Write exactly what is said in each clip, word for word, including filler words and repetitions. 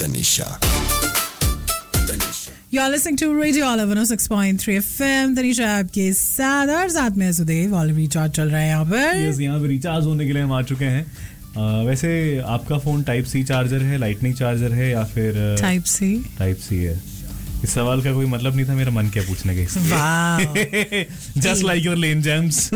Tanisha. You're listening to Radio Olive one oh six point three F M. Tanisha आपके साथ और साथ में सुदेव. ऑल रिचार्ज चल रहा है यहाँ पर. yes, यहाँ पे रिचार्ज होने के लिए हम आ चुके हैं. uh, वैसे आपका फोन टाइप सी चार्जर है, लाइटनिंग चार्जर है या फिर टाइप सी? टाइप सी है. इस सवाल का कोई मतलब नहीं था, मेरा मन क्या पूछने का. Just like your lame jams.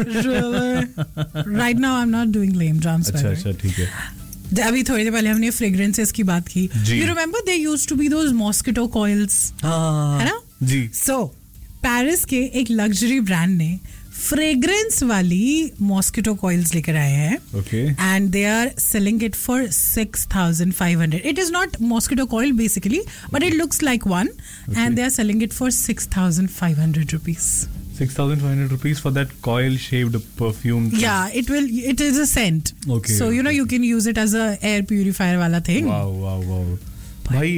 Right now I am not doing lame jams. अच्छा अच्छा ठीक है. अभी थोड़ी देर पहले हमने फ्रेग्रेंसेस की बात की. You remember they used to be those mosquito coils, है ना जी. सो पेरिस के एक लग्जरी ब्रांड ने फ्रेग्रेंस वाली मॉस्किटो कॉइल्स लेकर आए हैं. Okay. And they are selling it for six thousand five hundred. It is not mosquito coil basically, but it looks like one. And they are selling it for six thousand five hundred rupees. six thousand five hundred rupees for that coil shaped perfume thing. Yeah, it will it is a scent. Okay. So you know you can use it as a air purifier वाला thing. Wow wow wow. भाई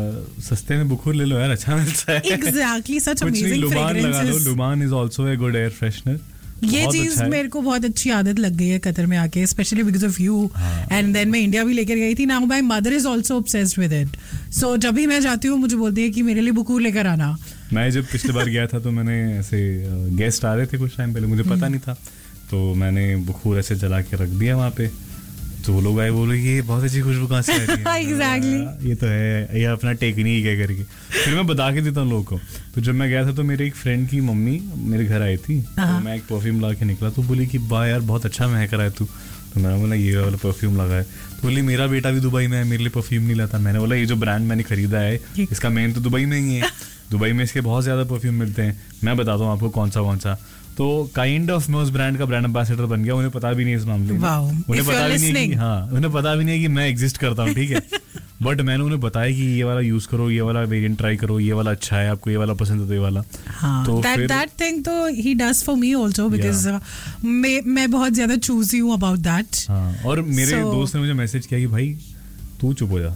सस्ते में बुखूर ले लो यार, अच्छा मिलता है. Exactly, such amazing fragrances. लुमान लगा लो. लुमान is also a good air freshener. ये चीज मेरे को बहुत अच्छी आदत लग गई है कतर में आके, specially because of you. And then मैं इंडिया भी लेकर गई थी. Now my mother is also obsessed with it. सो जब भी मैं जाती हूँ मुझे बोलती है कि मेरे लिए बुकूर लेकर आना. मैं जब पिछली बार गया था तो मैंने ऐसे गेस्ट आ रहे थे कुछ टाइम पहले, मुझे पता नहीं था, तो मैंने बुखूर ऐसे जला के रख दिया वहाँ पे. तो वो लोग आए, बोले ये बहुत अच्छी खुशबू कहाँ से आ रही है. एग्जैक्टली, ये तो है, ये अपना टेक्निक है करके. फिर मैं बता के देता हूँ लोगों को. तो जब मैं गया था तो मेरे एक फ्रेंड की मम्मी मेरे घर आई थी, तो मैं एक परफ्यूम ला के निकला तो बोली कि वाह यार बहुत अच्छा महक रहा है तू. तो मैंने बोला ये वाला परफ्यूम लगा है. तो बोली मेरा बेटा भी दुबई में है, मेरे लिए परफ्यूम नहीं लाता. मैंने बोला ये जो ब्रांड मैंने खरीदा है इसका मेन तो दुबई में ही है. दुबई में इसके बहुत ज्यादा परफ्यूम मिलते हैं, मैं बताता हूँ आपको कौन सा कौन सा. तो काइंड ऑफ मैं उस ब्रांड का ब्रांड एम्बेसडर बन गया. उन्हें पता भी नहीं इस मामले में. उन्हें पता भी नहीं कि हाँ उन्हें पता भी नहीं कि मैं एग्जिस्ट करता हूँ. ठीक है. बट मैंने उन्हें बताया कि ये वाला यूज करो, ये वाला वेरिएंट ट्राई करो, ये वाला अच्छा है, आपको ये वाला पसंद है तो ये वाला. तो दैट दैट थिंग तो he does for me also because मैं मैं बहुत ज्यादा चूजी हूँ अबाउट दैट. और मेरे दोस्त ने मुझे मैसेज किया कि भाई तू चुप हो जा,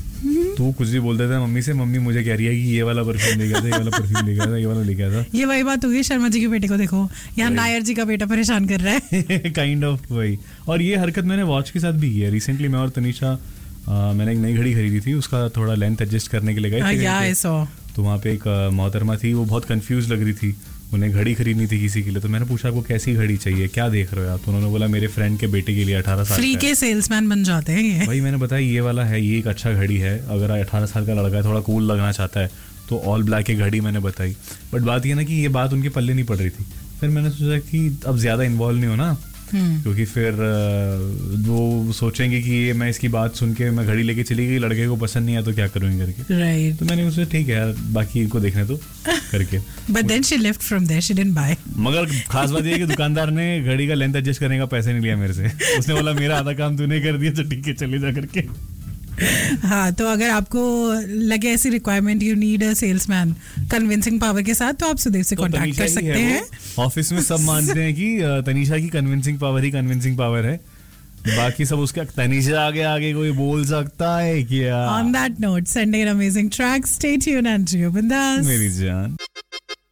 तू कुछ भी बोल देता है मम्मी से. मम्मी मुझे कह रही है कि ये वाला परफ्यूम ले गया था, ये वाला परफ्यूम ले गया था, ये वाला ले गया था. ये वही बात हुई शर्मा जी के बेटे को देखो, यहाँ नायर जी का बेटा परेशान कर रहा है. काइंड ऑफ वही. और ये हरकत मैंने वॉच के साथ भी की है रिसेंटली. मैं और तनिषा मैंने एक नई घड़ी खरीदी थी, उसका थोड़ा लेंथ एडजस्ट करने के लिए गए थे. तो वहाँ पे एक मोहतरमा थी, वो बहुत कंफ्यूज लग रही थी. उन्हें घड़ी खरीदनी थी किसी के लिए. तो मैंने पूछा आपको कैसी घड़ी चाहिए, क्या देख रहे हो आप. तो उन्होंने बोला मेरे फ्रेंड के बेटे के लिए अठारह साल फ्री के सेल्समैन बन जाते हैं ये. भाई मैंने बताया ये वाला है, ये एक अच्छा घड़ी है. अगर अठारह साल का लड़का है, थोड़ा कूल लगना चाहता है, तो ऑल ब्लैक की घड़ी मैंने बताई. बट बात ये ना कि ये बात उनके पल्ले नहीं पड़ रही थी. फिर मैंने सोचा कि अब ज्यादा इन्वॉल्व नहीं हो ना, क्योंकि फिर वो सोचेंगे कि ये मैं इसकी बात सुन के मैं घड़ी लेके चली गई, लड़के को पसंद नहीं आया तो क्या करूँगी करके. राइट. तो मैंने उसे ठीक है यार बाकी इनको देखने तो करके. But then she left from there, she didn't bye. मगर खास बात ये है कि दुकानदार ने घड़ी का लेंथ एडजस्ट करने का पैसे नहीं लिया मेरे से. उसने बोला मेरा आधा काम तूने कर दिया तो ठीक है चले जा करके. हाँ, तो अगर आपको लगे ऐसी requirement, you need a salesman convincing power के साथ, तो आप सुदेव से कांटेक्ट कर सकते हैं. ऑफिस में सब मानते हैं कि तनिषा की कन्विंसिंग पावर ही कन्विंसिंग पावर है, बाकी सब उसका. तनिषा आगे आगे कोई बोल सकता है क्या. On that note, sending an amazing track, stay tuned and जियो बिंदास मेरी जान.